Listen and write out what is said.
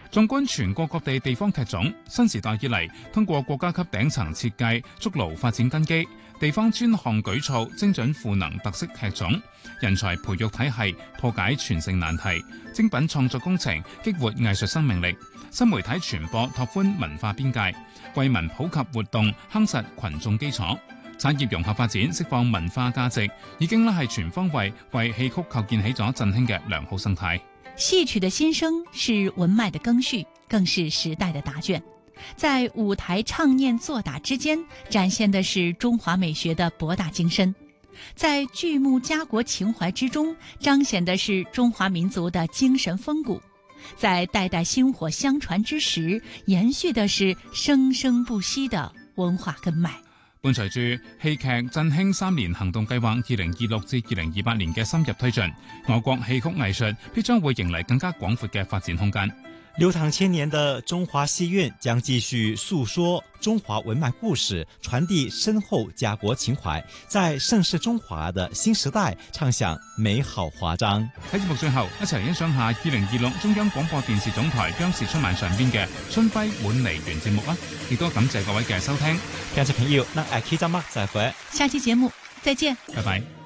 縱觀全國各地地方劇種，新時代以嚟，通過國家級頂層設計築牢發展根基，地方專項舉措精準賦能特色劇種，人才培育體系破解傳承難題，精品創作工程激活藝術生命力，新媒體傳播拓寬文化邊界，為民普及活動夯實群眾基礎，產業融合發展釋放文化價值，已經係全方位為戲曲構建起咗振興嘅良好生態。 戲曲的新生是文脈的更續，更是時代的答卷，在舞台唱念作打之間，展現的是中華美學的博大精深，在劇目家國情懷之中，彰顯的是中華民族的精神風骨，在代代薪火相傳之時，延續的是生生不息的文化根脈。 伴隨住戲劇振興3年行動計劃2026至2028年嘅深入推進，我國戲曲藝術必將會迎嚟更加廣闊嘅發展空間。 流淌千年的中華戲院將繼續訴說中華文脈故事，傳遞深厚家國情懷，在盛世中華的新時代唱響美好華章。 喺節目最後，一齊欣賞下2026中央廣播電視總台央視春晚上邊嘅春暉滿梨園節目啦！亦都感謝各位嘅收聽， 聽眾朋友，那下期節目再會， 下期節目再見， 拜拜。